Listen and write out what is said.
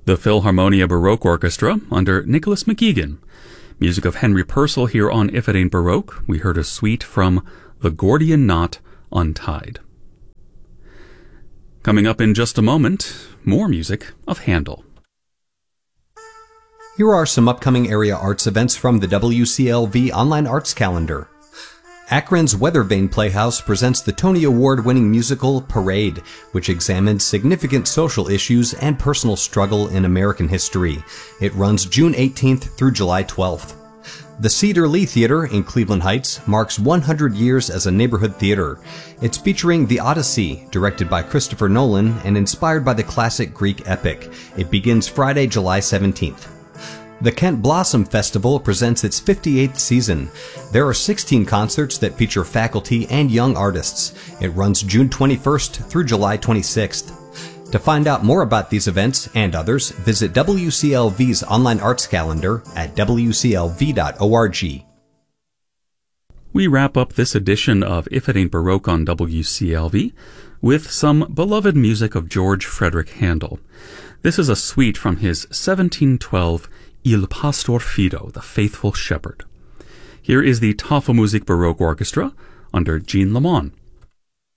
The Philharmonia Baroque Orchestra under Nicholas McGeegan. Music of Henry Purcell here on If It Ain't Baroque. We heard a suite from The Gordian Knot Untied. Coming up in just a moment, more music of Handel. Here are some upcoming area arts events from the WCLV Online Arts Calendar. Akron's Weathervane Playhouse presents the Tony Award-winning musical Parade, which examines significant social issues and personal struggle in American history. It runs June 18th through July 12th. The Cedar Lee Theater in Cleveland Heights marks 100 years as a neighborhood theater. It's featuring The Odyssey, directed by Christopher Nolan and inspired by the classic Greek epic. It begins Friday, July 17th. The Kent Blossom Festival presents its 58th season. There are 16 concerts that feature faculty and young artists. It runs June 21st through July 26th. To find out more about these events and others, visit WCLV's online arts calendar at wclv.org. We wrap up this edition of If It Ain't Baroque on WCLV with some beloved music of George Frederick Handel. This is a suite from his 1712 Il Pastor Fido, the Faithful Shepherd. Here is the Tafelmusik Baroque Orchestra under Jean Lamont.